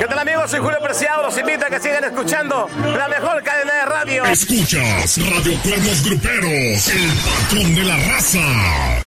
tal, amigos? Soy Julio Preciado. Los invito a que sigan escuchando la mejor cadena de radio. Escuchas Radio Cuernos Gruperos, el patrón de la raza.